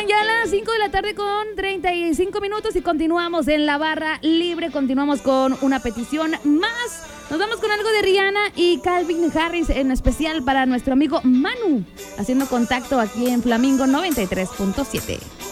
Oigan, ya a las 5 de la tarde con 35 minutos y continuamos en la barra libre, continuamos con una petición más. Nos vamos con algo de Rihanna y Calvin Harris, en especial para nuestro amigo Manu, haciendo contacto aquí en Flamingo 93.7.